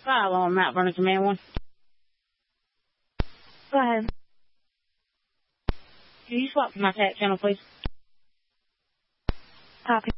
5 on Mount Vernon Command 1. Go ahead. Can you swap to my TAC channel, please? Copy.